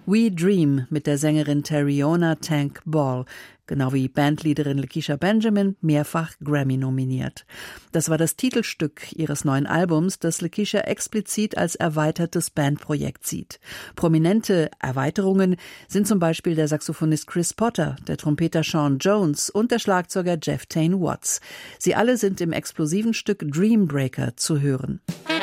We Dream mit der Sängerin Tariona Tank Ball, genau wie Bandleaderin Lakeisha Benjamin, mehrfach Grammy nominiert. Das war das Titelstück ihres neuen Albums, das Lakeisha explizit als erweitertes Bandprojekt sieht. Prominente Erweiterungen sind zum Beispiel der Saxophonist Chris Potter, der Trompeter Sean Jones und der Schlagzeuger Jeff Tain Watts. Sie alle sind im explosiven Stück Dreambreaker zu hören.